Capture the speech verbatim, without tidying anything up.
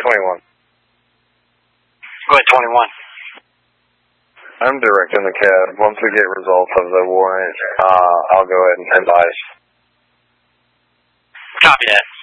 twenty-one. Go ahead, twenty-one. I'm directing the cab. Once we get results of the warrant, uh, I'll go ahead and advise. Copy that.